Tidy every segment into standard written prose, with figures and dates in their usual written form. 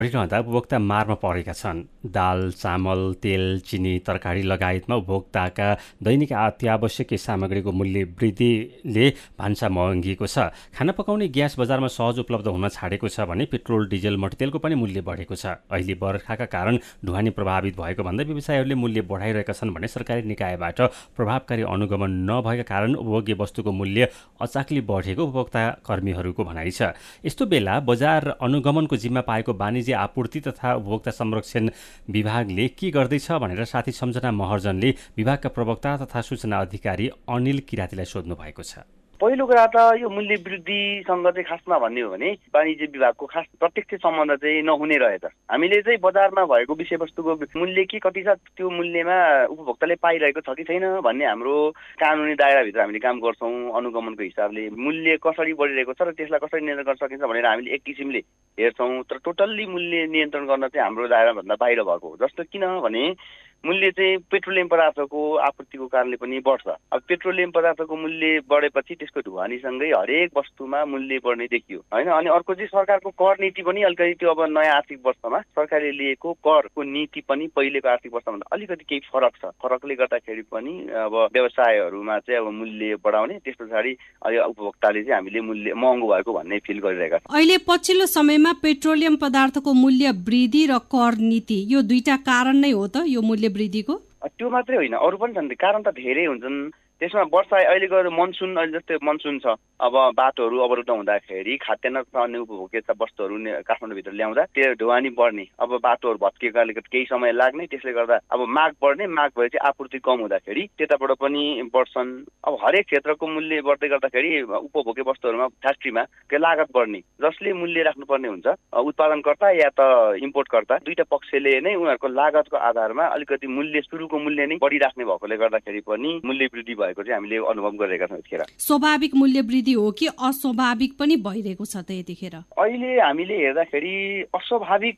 बढिरहँदा उपभोक्ता मारमा परेका छन्। दाल, चामल, तेल, चिनी, तरकारी लगायतमा उपभोक्ताका दैनिक अत्यावश्यकीय सामग्रीको मूल्य वृद्धिले भान्सा महँगिएको छ। खाना पकाउने ग्यास बजारमा सहज उपलब्ध हुन छाडेको छ भने पेट्रोल, डिजल, मट्टीतेलको पनि मूल्य बढेको छ। अहिले बर्खाका कारण ढुवानी प्रभावित भएको भन्दै व्यवसायीहरूले मूल्य बढाइरहेका छन् भने सरकारी निकायबाट प्रभावकारी अनुगमन नभएका कारण उपभोग्य वस्तुको मूल्य अचाकली बढेको उपभोक्ता कर्मीहरूको भनाइ छ। यस्तो बेला बजार अनुगमनको जिम्मा पाएको वाणिज्य आपूर्ति तथा उपभोक्ता संरक्षण विभागले के गर्दैछ भनेर साथी सम्झना महर्जनले विभागका प्रवक्ता तथा सूचना अधिकारी अनिल किरातीलाई सोध्नु भएको छ। पहिलो कुरा त यो मूल्य वृद्धिसँग चाहिँ खासमा भन्ने हो भने वाणिज्य विभागको खास प्रत्यक्ष सम्बन्ध चाहिँ नहुने रहेछ। हामीले चाहिँ बजारमा भएको विषयवस्तुको मूल्य के कति छ, त्यो मूल्यमा उपभोक्ताले पाइरहेको छ कि छैन भन्ने हाम्रो कानुनी दायराभित्र हामीले काम गर्छौँ। अनुगमनको हिसाबले मूल्य कसरी बढिरहेको छ र त्यसलाई कसरी नियन्त्रण गर्न सकिन्छ भनेर हामीले एक किसिमले हेर्छौँ। तर टोटल्ली मूल्य नियन्त्रण गर्न चाहिँ हाम्रो दायराभन्दा बाहिर भएको हो। जस्तो किनभने मूल्य चाहिँ पेट्रोलियम पदार्थको आपूर्तिको कारणले पनि बढ्छ। अब पेट्रोलियम पदार्थको मूल्य बढेपछि त्यसको ढुवानीसँगै हरेक वस्तुमा मूल्य बढ्ने देखियो होइन। अनि अर्को चाहिँ सरकारको कर नीति पनि अलिकति त्यो अब नयाँ आर्थिक वर्षमा सरकारले लिएको करको नीति पनि पहिलेको आर्थिक वर्षभन्दा अलिकति केही फरक छ। फरकले गर्दाखेरि पनि अब व्यवसायहरूमा चाहिँ अब मूल्य बढाउने, त्यस पछाडि उपभोक्ताले चाहिँ हामीले मूल्य महँगो भएको भन्ने फिल गरिरहेका छौँ। अहिले पछिल्लो समयमा पेट्रोलियम पदार्थको मूल्य वृद्धि र कर नीति यो दुईटा कारण नै हो त यो मूल्य वृद्धिको? त्यो मात्रै होइन, अरू पनि छन्। कारण त धेरै हुन्छन्। त्यसमा वर्षा अहिलेको मनसुन, अहिले जस्तै मनसुन छ, अब बाटोहरू अवरुद्ध हुँदाखेरि खाद्यान्न तथा अन्य उपभोग्य वस्तुहरू काठमाडौँभित्र ल्याउँदा त्यो ढुवानी बढ्ने, अब बाटोहरू भत्किएकाले केही समय लाग्ने, त्यसले गर्दा अब माग बढ्ने, माग भएपछि आपूर्ति कम हुँदाखेरि त्यताबाट पनि बढ्छन्। अब हरेक क्षेत्रको मूल्य बढ्दै गर्दाखेरि उपभोग्य वस्तुहरूमा फ्याक्ट्रीमा लागत बढ्ने, जसले मूल्य राख्नुपर्ने हुन्छ उत्पादनकर्ता या त इम्पोर्टकर्ता, दुईटा पक्षले नै उनीहरूको लागतको आधारमा अलिकति मूल्य सुरुको मूल्य नै बढिराख्ने भएकोले गर्दाखेरि पनि मूल्य वृद्धि भएको चाहिँ हामीले अनुभव गरिरहेका छौँ यतिखेर। स्वाभाविक मूल्य वृद्धि हो कि अस्वाभाविक पनि भइरहेको छ त यतिखेर? अहिले हामीले हेर्दाखेरि अस्वाभाविक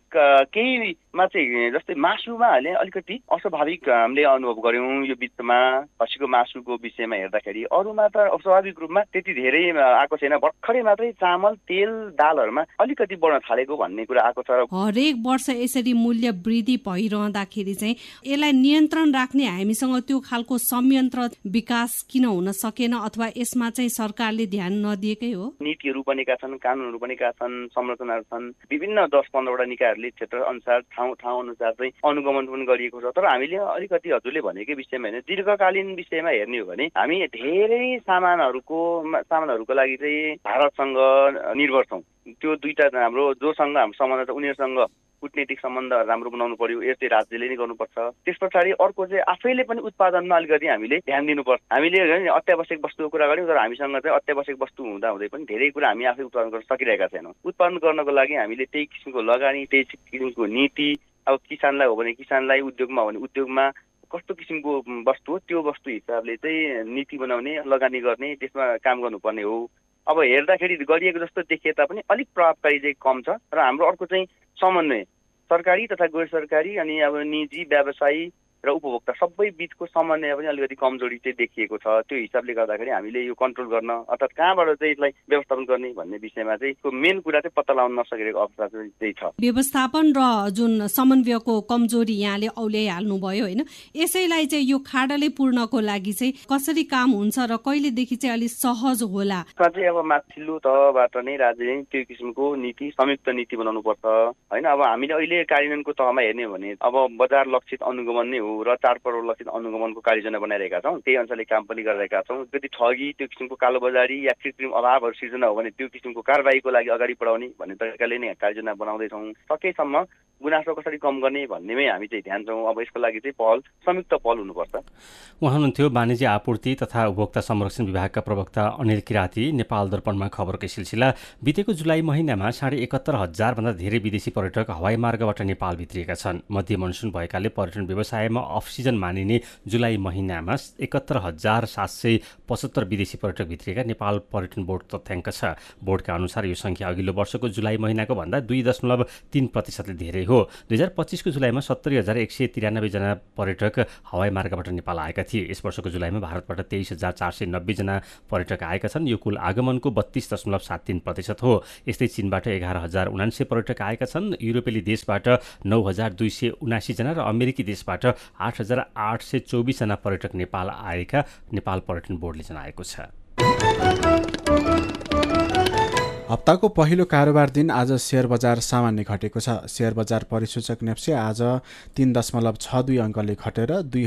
केहीमा चाहिँ जस्तै मासुमा अलिकति अस्वाभाविक हामीले अनुभव गर्यौँ यो बिचमा। खसीको मासुको विषयमा हेर्दाखेरि अरूमा त अस्वाभाविक रूपमा त्यति धेरै आएको छैन। भर्खरै मात्रै चामल, तेल, दालहरूमा अलिकति बढ्न थालेको भन्ने कुरा आएको छ। हरेक वर्ष यसरी मूल्य वृद्धि भइरहँदाखेरि चाहिँ यसलाई नियन्त्रण राख्ने हामीसँग त्यो खालको संयन्त्र विकास किन हुन सकेन, अथवा यसमा चाहिँ सरकारले ध्यान नदिएकै हो? नीतिहरू बनेका छन्, कानुनहरू बनेका छन्, संरचनाहरू छन्, विभिन्न 10-15वटा निकायहरूले क्षेत्र अनुसार ठाउँ अनुसार चाहिँ अनुगमन पनि गरिएको छ। तर हामीले अलिकति हजुरले भनेकै विषयमा हेर्ने, दीर्घकालीन विषयमा हेर्ने हो भने हामी धेरै सामानहरूको लागि चाहिँ भारतसँग निर्भर छौँ। त्यो दुईटा हाम्रो जोसँग हाम्रो सम्बन्ध छ उनीहरूसँग कूटनीतिक सम्बन्ध राम्रो बनाउनु पर्यो, यस्तै राज्यले नै गर्नुपर्छ। त्यस पछाडि अर्को चाहिँ आफैले पनि उत्पादनमा अलिकति हामीले ध्यान दिनुपर्छ। हामीले अत्यावश्यक वस्तुको कुरा गऱ्यौँ, तर हामीसँग चाहिँ अत्यावश्यक वस्तु हुँदै पनि धेरै कुरा हामी आफै उत्पादन गर्न सकिरहेका छैनौँ। उत्पादन गर्नको लागि हामीले त्यही किसिमको लगानी, त्यही किसिमको नीति, अब किसानलाई हो भने किसानलाई, उद्योगमा हो भने उद्योगमा कस्तो किसिमको वस्तु हो त्यो वस्तु हिसाबले चाहिँ नीति बनाउने, लगानी गर्ने, त्यसमा काम गर्नुपर्ने हो। अब हेर्दाखेरि गरिएको जस्तो देखिए तापनि अलिक प्रभावकारी चाहिँ कम छ। र हाम्रो अर्को चाहिँ समन्वय सरकारी तथा गैर सरकारी अनि अब निजी व्यवसायी र उपभोक्ता सबै बीचको समन्वय पनि अलिकति कमजोरी चाहिँ देखिएको छ। त्यो हिसाबले गर्दाखेरि हामीले यो कन्ट्रोल गर्न अर्थात् कहाँबाट चाहिँ यसलाई व्यवस्थापन गर्ने भन्ने विषयमा चाहिँ मेन कुरा चाहिँ पत्ता लगाउन नसकेको अवस्था चाहिँ छ। व्यवस्थापन र जुन समन्वयको कमजोरी यहाँले औल्याइहाल्नु भयो होइन, यसैलाई चाहिँ यो खाडलै पूर्णको लागि चाहिँ कसरी काम हुन्छ र कहिलेदेखि चाहिँ अलिक सहज होला? चाहिँ अब माथिल्लो तहबाट नै राज्यले त्यो किसिमको नीति, संयुक्त नीति बनाउनु पर्छ होइन। अब हामीले अहिले कार्यान्वयनको तहमा हेर्ने हो भने अब बजार लक्षित अनुगमन नै हो र चाडपर्व लक्षित अनुगमनको कार्ययोजना बनाइरहेका छौँ। त्यही अनुसारले काम पनि गरिरहेका छौँ। यदि ठगी, त्यो किसिमको कालोबजारी या कृत्रिम अभावहरू सिर्जना हो भने त्यो किसिमको कारबाहीको लागि अगाडि बढाउने भन्ने तरिकाले नै कार्ययोजना बनाउँदैछौँ। सकेसम्म गुनासो कसरी कम गर्ने भन्नेमै हामी चाहिँ ध्यान छौँ। अब यसको लागि चाहिँ संयुक्त पहल हुनुपर्छ। उहाँ हुनुहुन्थ्यो वाणिज्य आपूर्ति तथा उपभोक्ता संरक्षण विभागका प्रवक्ता अनिल किराती। नेपाल दर्पणमा खबरकै सिलसिला। बितेको जुलाई महिनामा 71,500 भन्दा धेरै विदेशी पर्यटक हवाई मार्गबाट नेपाल भित्रिएका छन्। मध्य मनसुन भएकाले पर्यटन व्यवसायमा अफ सिजन मानिने जुलाई महिनामा 71,775 विदेशी पर्यटक भित्रिएका नेपाल पर्यटन बोर्ड तथ्याङ्क छ। बोर्डका अनुसार यो संख्या अघिल्लो वर्षको जुलाई महिनाको भन्दा 2.3% धेरै हो। हो। 2025को जुलाईमा 70,193 जना पर्यटक हवाई मार्गबाट नेपाल आएका थिए। यस वर्षको जुलाईमा भारतबाट 23,490 जना पर्यटक आएका छन्। यो कुल आगमनको 32.73% हो। यस्तै चीनबाट 11,079 पर्यटक आएका छन्। युरोपेली देशबाट 9,279 जना र अमेरिकी देशबाट 8,824 जना पर्यटक नेपाल आएका नेपाल पर्यटन बोर्डले जनाएको छ। हप्ताको पहिलो कारोबार दिन आज शेयर बजार सामान्य घटेको छ। शेयर बजार परिसूचक नेप्से आज 3.62 अङ्कले घटेर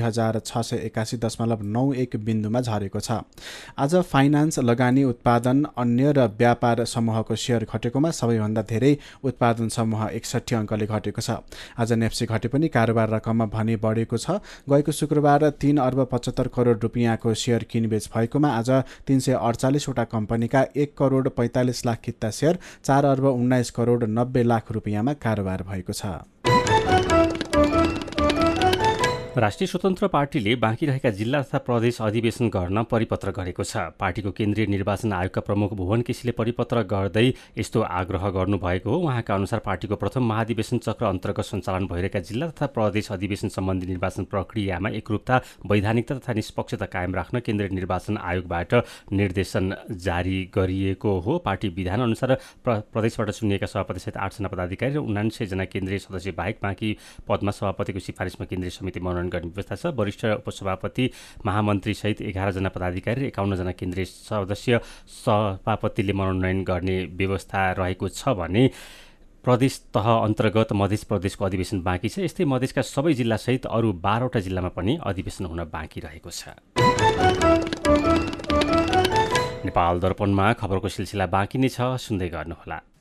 2681.91 बिन्दुमा झरेको छ। आज फाइनान्स, लगानी, उत्पादन, अन्य र व्यापार समूहको शेयर घटेकोमा सबैभन्दा धेरै उत्पादन समूह 61 अङ्कले घटेको छ। आज नेप्से घटे पनि कारोबार रकममा भने बढेको छ। गएको शुक्रबार 3 अर्ब 75 करोड रुपियाँको शेयर किनबेच भएकोमा आज 348 वटा कम्पनीका 1 करोड 45 लाख किता शेयर 4 अर्ब 19 करोड 90 लाख रुपियाँमा कारोबार भएको छ। राष्ट्रिय स्वतन्त्र पार्टीले बाँकी रहेका जिल्ला तथा प्रदेश अधिवेशन गर्न परिपत्र गरेको छ। पार्टीको केन्द्रीय निर्वाचन आयोगका प्रमुख भुवन केसीले परिपत्र गर्दै यस्तो आग्रह गर्नुभएको हो। उहाँका अनुसार पार्टीको प्रथम महाधिवेशन चक्र अन्तर्गत सञ्चालन भइरहेका जिल्ला तथा प्रदेश अधिवेशन सम्बन्धी निर्वाचन प्रक्रियामा एकरूपता, वैधानिकता तथा निष्पक्षता कायम राख्न केन्द्रीय निर्वाचन आयोगबाट निर्देशन जारी गरिएको हो। पार्टी विधान अनुसार प्रदेशबाट चुनिएका सभापतिसहित 8 जना पदाधिकारी र 79 जना केन्द्रीय सदस्य बाहेक बाँकी पदमा सभापतिको सिफारिसमा केन्द्रीय समिति मनोनयन गर्ने व्यवस्था छ। वरिष्ठ उपसभापति, महामन्त्री सहित 11 जना पदाधिकारी र 51 जना केन्द्रीय सदस्य सभापतिले मनोनयन गर्ने व्यवस्था रहेको छ भने प्रदेश तह अन्तर्गत मध्य प्रदेशको अधिवेशन बाँकी छ। यस्तै मधेसका सबै जिल्लासहित अरू 12वटा जिल्लामा पनि अधिवेशन हुन बाँकी रहेको छ। नेपाल दर्पणमा खबरको सिलसिला बाँकी नै छ, सुन्दै गर्नुहोला।